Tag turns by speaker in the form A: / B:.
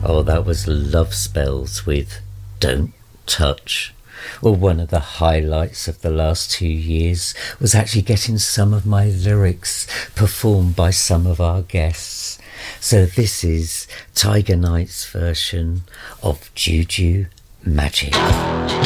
A: Oh, that was Love Spells with Don't Touch. Well, one of the highlights of the last 2 years was actually getting some of my lyrics performed by some of our guests. So this is Tiger Knight's version of Juju Magic.